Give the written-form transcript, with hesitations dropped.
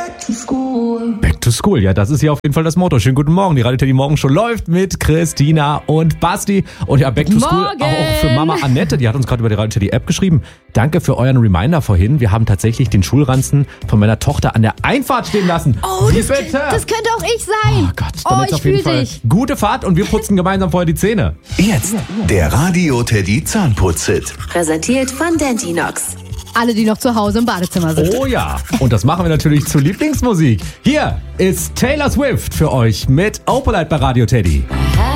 Back to School, ja, das ist hier auf jeden Fall das Motto. Schönen guten Morgen, die Radio Teddy Morgen schon läuft mit Christina und Basti. Und ja, Back to School auch für Mama Annette, die hat uns gerade über die Radio Teddy App geschrieben. Danke für euren Reminder vorhin. Wir haben tatsächlich den Schulranzen von meiner Tochter an der Einfahrt stehen lassen. Oh, das könnte auch ich sein. Oh Gott, dann jetzt auf jeden Fall gute Fahrt und wir putzen gemeinsam vorher die Zähne. Jetzt der Radio Teddy Zahnputz-Hit. Präsentiert von Dentinox. Alle, die noch zu Hause im Badezimmer sind. Oh ja, und das machen wir natürlich zur Lieblingsmusik. Hier ist Taylor Swift für euch mit Opalite bei Radio Teddy.